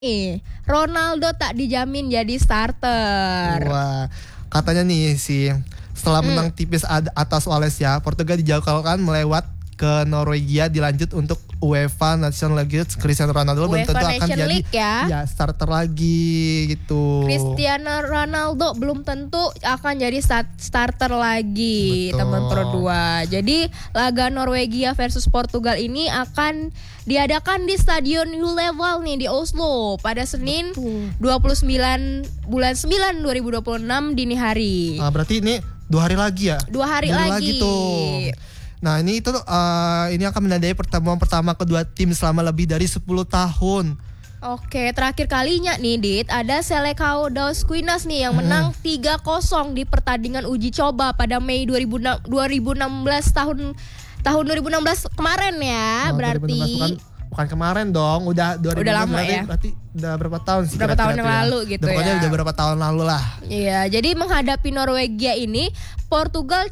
Ronaldo tak dijamin jadi starter. Wah, katanya nih setelah menang tipis atas Wales ya, Portugal dijadwalkan melewat ke Norwegia dilanjut untuk UEFA National League. Cristiano Ronaldo belum tentu akan Nation jadi League ya starter lagi gitu. Cristiano Ronaldo belum tentu akan jadi starter lagi. Betul. Teman Pro 2. Jadi laga Norwegia versus Portugal ini akan diadakan di Stadion Uleval nih di Oslo pada Senin 29 bulan 9 2026 dini hari. Berarti ini 2 hari lagi ya? 2 hari lagi tuh. Nah ini akan menandai pertemuan pertama kedua tim selama lebih dari 10 tahun. Oke, terakhir kalinya nih Dit, ada Selekau Dausquinas nih yang menang 3-0 di pertandingan uji coba pada Mei 2016 tahun 2016 kemarin ya, berarti. 2016 bukan kemarin dong, udah 2016 udah lama ya. Berarti udah berapa tahun sih? Berapa tahun yang lalu gitu ya. Pokoknya udah berapa tahun lalu lah. Iya, jadi menghadapi Norwegia ini Portugal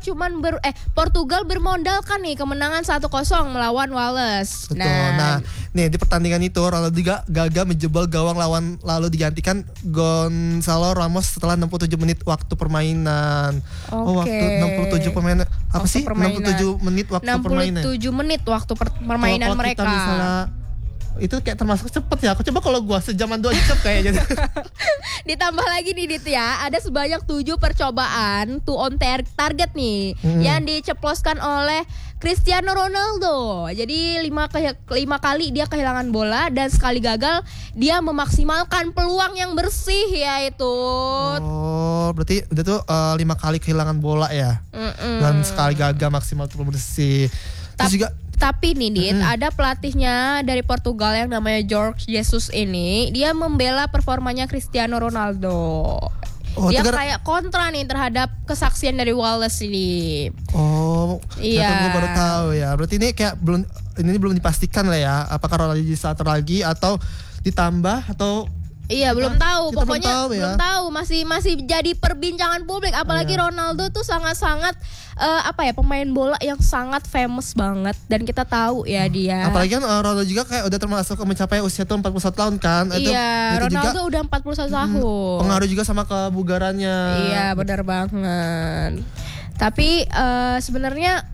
bermodalkan nih kemenangan 1-0 melawan Wales. Betul. Nah, nih di pertandingan itu Ronaldo juga gagal menjebol gawang lawan lalu digantikan Gonzalo Ramos setelah 67 menit waktu permainan. Waktu 67 permainan. Apa sih? 67 menit waktu permainan. 67 menit waktu permainan kalau mereka. Kita misalnya itu kayak termasuk cepet ya. Aku coba kalau gua sejaman 2 jam kayaknya. Ditambah lagi nih Dit ya, ada sebanyak 7 percobaan on target nih yang diceploskan oleh Cristiano Ronaldo. Jadi 5 kali dia kehilangan bola dan sekali gagal dia memaksimalkan peluang yang bersih yaitu. Oh, berarti udah tuh 5 kali kehilangan bola ya. Dan sekali gagal maksimal peluang bersih. Terus juga tapi nih Dit, ada pelatihnya dari Portugal yang namanya Jorge Jesus ini, dia membela performanya Cristiano Ronaldo. Dia kayak kontra nih terhadap kesaksian dari Wallace ini. Oh, iya. Gue baru tahu ya. Berarti ini kayak belum dipastikan lah ya, apakah Ronaldo jadi starter lagi atau ditambah atau. Iya, belum tahu. Pokoknya belum tahu, masih jadi perbincangan publik. Apalagi Ronaldo tuh sangat-sangat pemain bola yang sangat famous banget dan kita tahu ya dia. Apalagi kan Ronaldo juga kayak udah termasuk mencapai usia tuh 41 tahun kan. Iya, Ronaldo udah 41 tahun. Pengaruh juga sama kebugarannya. Iya, benar banget. Tapi sebenarnya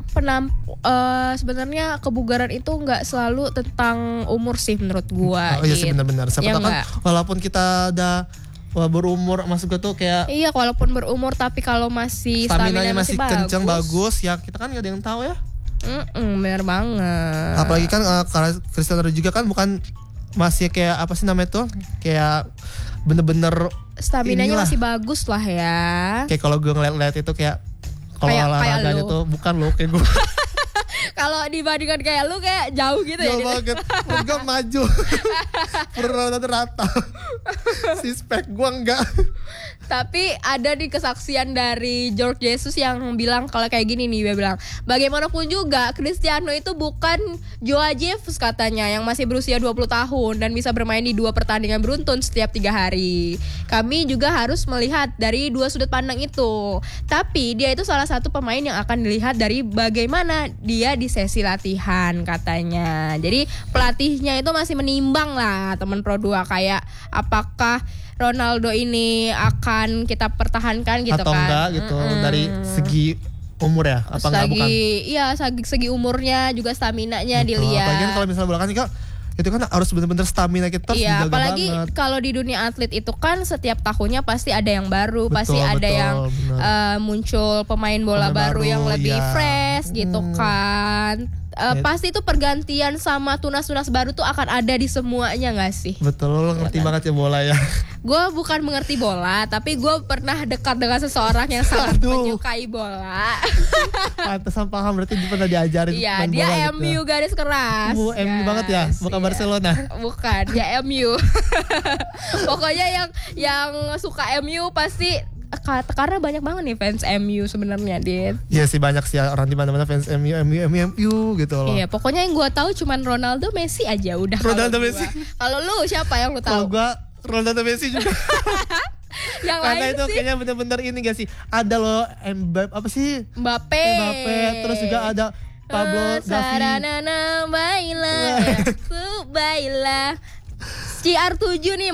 kebugaran itu nggak selalu tentang umur sih menurut gua. Iya sih benar-benar. Siapa tahu kan walaupun kita udah berumur, maksud gue tuh kayak. Iya, walaupun berumur tapi kalau masih stamina masih kenceng bagus ya kita kan nggak ada yang tahu ya. Benar banget. Apalagi kan karena Cristiano juga kan bukan masih kayak apa sih namanya tuh kayak bener-bener staminanya masih bagus lah ya. Kayak kalau gue ngeliat itu kayak kalau olahraganya tuh bukan lo kayak gue. Kalau dibandingkan kayak lu kayak jauh gitu ya. Jauh banget. Gue maju. Rata-rata. Sispek gue enggak. Tapi ada di kesaksian dari Jorge Jesus yang bilang kalau kayak gini nih, dia bilang bagaimanapun juga Cristiano itu bukan Joao Jesus katanya yang masih berusia 20 tahun dan bisa bermain di 2 pertandingan beruntun setiap 3 hari. Kami juga harus melihat dari 2 sudut pandang itu. Tapi dia itu salah satu pemain yang akan dilihat dari bagaimana dia di sesi latihan katanya. Jadi pelatihnya itu masih menimbang lah teman Pro 2 kayak apakah Ronaldo ini akan kita pertahankan gitu atau kan. enggak gitu dari segi umur ya apa enggak bukan? Iya, segi umurnya juga staminanya dilihat. Apalagi kalau misalnya bola kan itu kan harus benar-benar stamina kita harus dijaga apalagi banget. Kalau di dunia atlet itu kan setiap tahunnya pasti ada yang baru, pasti ada yang muncul pemain bola baru yang lebih fresh gitu kan. Pasti itu pergantian sama tunas-tunas baru tuh akan ada di semuanya gak sih? Betul, lo ngerti banget ya bola ya. Gue bukan mengerti bola, tapi gue pernah dekat dengan seseorang yang sangat menyukai bola. Pantesan paham, berarti dia pernah diajarin main bola. Iya, dia MU gitu. Garis keras. MU banget ya, bukan Barcelona. Bukan, dia MU. Pokoknya yang suka MU pasti karena banyak banget nih fans MU sebenarnya, Dit. Iya sih, banyak sih orang di mana-mana fans MU gitu loh. Iya, pokoknya yang gue tahu cuman Ronaldo, Messi aja udah. Ronaldo, Messi. Kalau lu siapa yang lu tahu? Kalau gue Ronaldo, Messi juga. Yang karena lain itu sih kayaknya bener-bener ini gak sih? Ada loh Mbappe. Terus juga ada Pablo Gavi. Saranana baila, baila. CR7 nih